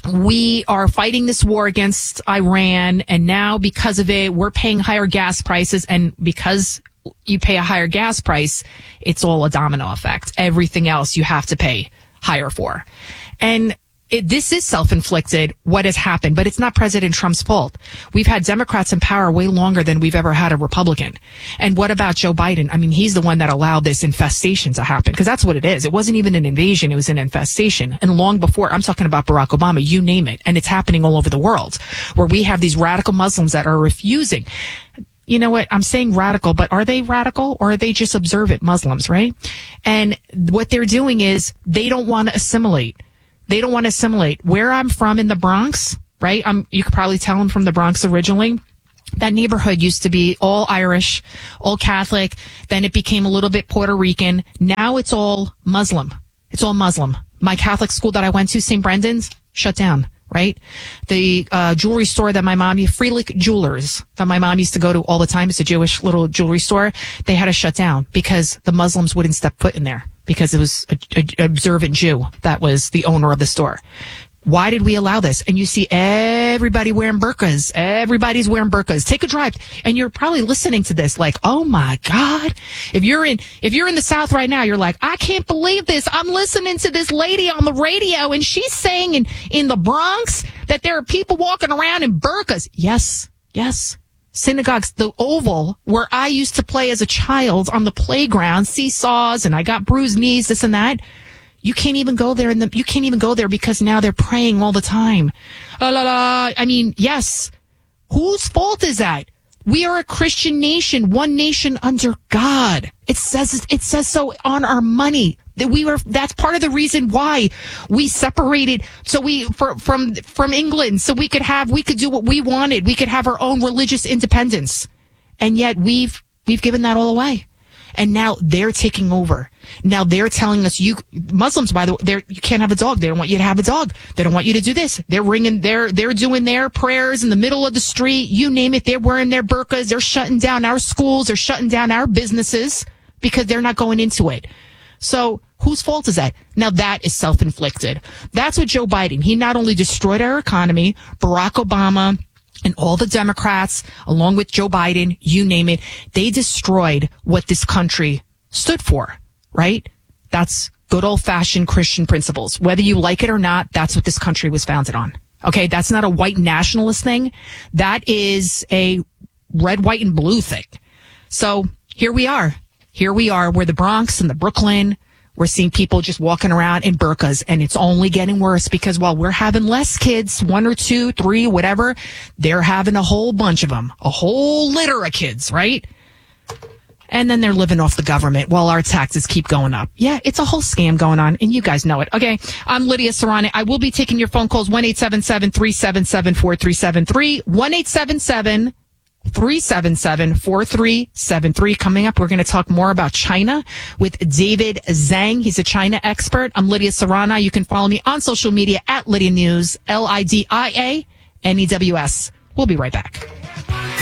we are fighting this war against Iran, and now because of it, we're paying higher gas prices. And because you pay a higher gas price, it's all a domino effect. Everything else you have to pay higher for. And it, this is self-inflicted, what has happened, but it's not President Trump's fault. We've had Democrats in power way longer than we've ever had a Republican. And what about Joe Biden? I mean, he's the one that allowed this infestation to happen, because that's what it is. It wasn't even an invasion. It was an infestation. And long before, I'm talking about Barack Obama, you name it. And it's happening all over the world, where we have these radical Muslims that are refusing. You know what? I'm saying radical, but are they radical, or are they just observant Muslims, right? And what they're doing is they don't want to assimilate. They don't want to assimilate. Where I'm from in the Bronx, right? I'm, you could probably tell I'm from the Bronx originally. That neighborhood used to be all Irish, all Catholic. Then it became a little bit Puerto Rican. Now it's all Muslim. It's all Muslim. My Catholic school that I went to, Saint Brendan's, shut down, right? The uh, jewelry store that my mom, Freelick Jewelers, that my mom used to go to all the time, it's a Jewish little jewelry store, they had to shut down because the Muslims wouldn't step foot in there, because it was an observant Jew that was the owner of the store. Why did we allow this? And you see everybody wearing burqas. Everybody's wearing burqas. Take a drive. And you're probably listening to this like, oh my God. If you're in, if you're in the South right now, you're like, I can't believe this. I'm listening to this lady on the radio and she's saying in, in the Bronx that there are people walking around in burqas. Yes. Yes. Synagogues, the Oval, where I used to play as a child on the playground, seesaws, and I got bruised knees, this and that. You can't even go there in the, you can't even go there because now they're praying all the time. La, la, la. I mean, yes. Whose fault is that? We are a Christian nation, one nation under God. It says, it says so on our money that we were, that's part of the reason why we separated. So we, for, from, from England, so we could have, we could do what we wanted. We could have our own religious independence. And yet we've, we've given that all away. And now they're taking over. Now they're telling us, you Muslims, by the way, they're, you can't have a dog. They don't want you to have a dog. They don't want you to do this. They're ringing, they're, they're doing their prayers in the middle of the street. You name it. They're wearing their burqas. They're shutting down our schools. They're shutting down our businesses because they're not going into it. So whose fault is that? Now that is self-inflicted. That's what Joe Biden, he not only destroyed our economy, Barack Obama, and all the Democrats, along with Joe Biden, you name it, they destroyed what this country stood for, right? That's good old-fashioned Christian principles. Whether you like it or not, that's what this country was founded on. Okay, that's not a white nationalist thing. That is a red, white, and blue thing. So here we are. Here we are. We're the Bronx and the Brooklyn. We're seeing people just walking around in burqas, and it's only getting worse because while we're having less kids, one or two, three, whatever, they're having a whole bunch of them, a whole litter of kids, right? And then they're living off the government while our taxes keep going up. Yeah, it's a whole scam going on, and you guys know it. Okay, I'm Lydia Serrani. I will be taking your phone calls, one eight seven seven, three seven seven, four three seven three, one eight seven seven, three seven seven, four three seven three. Coming up, we're going to talk more about China with David Zhang. He's a China expert. I'm Lydia Serrana. You can follow me on social media at Lydia News, L I D I A N E W S. We'll be right back.